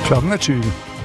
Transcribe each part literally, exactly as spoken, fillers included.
Klokken er tyve.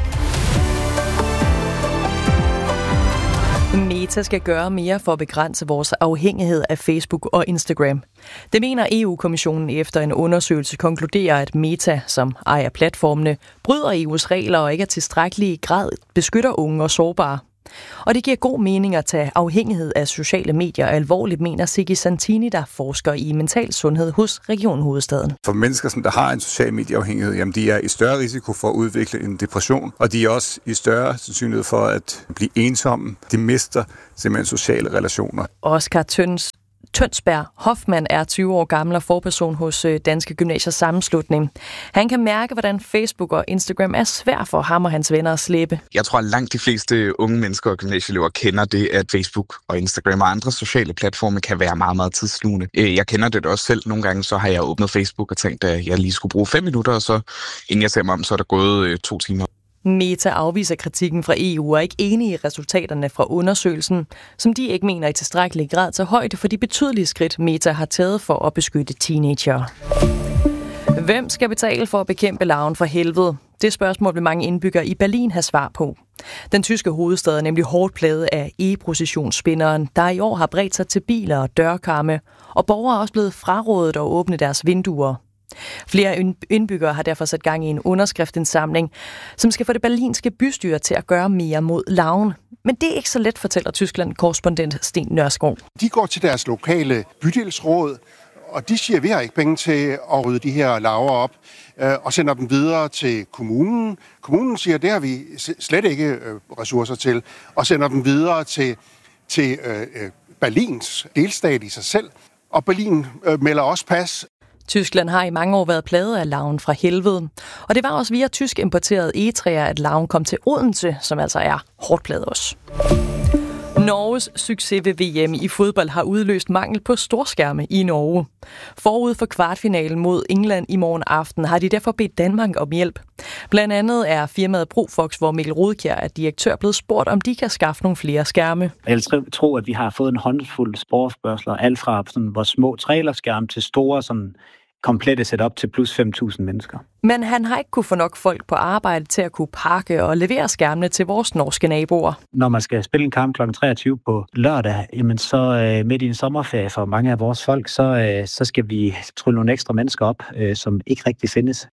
Meta skal gøre mere for at begrænse vores afhængighed af Facebook og Instagram. Det mener E U-kommissionen efter en undersøgelse konkluderer, at Meta, som ejer platformene, bryder E U's regler og ikke er tilstrækkelig grad beskytter unge og sårbare. Og det giver god mening at tage afhængighed af sociale medier alvorligt, mener Siggi Santini, der forsker i mental sundhed hos Region Hovedstaden. For mennesker, som der har en social medieafhængighed, jamen de er i større risiko for at udvikle en depression, og de er også i større sandsynlighed for at blive ensomme. De mister simpelthen sociale relationer. Oscar Tøns Tønsberg Hoffmann er tyve år gammel og forperson hos Danske Gymnasiers Sammenslutning. Han kan mærke, hvordan Facebook og Instagram er svært for ham og hans venner at slippe. Jeg tror, at langt de fleste unge mennesker og gymnasieelever kender det, at Facebook og Instagram og andre sociale platforme kan være meget, meget tidslugende. Jeg kender det også selv. Nogle gange så har jeg åbnet Facebook og tænkt, at jeg lige skulle bruge fem minutter, og så inden jeg ser mig om, så er der gået to timer. Meta afviser kritikken fra E U og er ikke enige i resultaterne fra undersøgelsen, som de ikke mener i tilstrækkelig grad tager højde for de betydelige skridt, Meta har taget for at beskytte teenagere. Hvem skal betale for at bekæmpe larven for helvede? Det spørgsmål vil mange indbyggere i Berlin have svar på. Den tyske hovedstad er nemlig hårdt plaget af e-processionsspinderen, der i år har bredt sig til biler og dørkarme, og borgere er også blevet frarådet at åbne deres vinduer. Flere indbyggere har derfor sat gang i en underskriftindsamling, som skal få det berlinske bystyre til at gøre mere mod larven. Men det er ikke så let, fortæller Tyskland-korrespondent Sten Nørskov. De går til deres lokale bydelsråd, og de siger, at vi har ikke penge til at rydde de her larver op, og sender dem videre til kommunen. Kommunen siger, at det har vi slet ikke ressourcer til, og sender dem videre til, til Berlins delstat i sig selv. Og Berlin melder også pas. Tyskland har i mange år været plaget af larven fra helvede, og det var også via tysk importerede egetræer, at larven kom til Odense, som altså er hårdt plaget os. Norges succes ved V M i fodbold har udløst mangel på storskærme i Norge. Forud for kvartfinalen mod England i morgen aften har de derfor bedt Danmark om hjælp. Blandt andet er firmaet Profox, hvor Mikkel Rodkjær er direktør, blevet spurgt, om de kan skaffe nogle flere skærme. Jeg tror, at vi har fået en håndfuld sportsbørsler, alt fra sådan, hvor små trailerskærme til store sådan, komplette setup til plus fem tusind mennesker. Men han har ikke kunne få nok folk på arbejde til at kunne pakke og levere skærmene til vores norske naboer. Når man skal spille en kamp klokken treogtyve på lørdag, jamen så øh, midt i en sommerferie for mange af vores folk, så, øh, så skal vi trylle nogle ekstra mennesker op, øh, som ikke rigtig findes.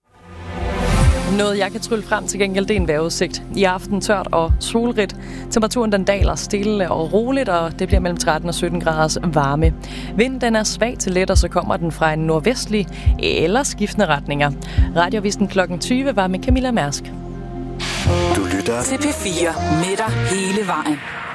Noget, jeg kan trylle frem til gengæld, det er en vejrudsigt. I aften tørt og solrigt. Temperaturen den daler stille og roligt, og det bliver mellem tretten og sytten graders varme. Vinden den er svag til let, og så kommer den fra en nordvestlig eller skiftende retninger. Radiovisten klokken tyve var med Camilla Mærsk. Du lytter til P fire med dig hele vejen.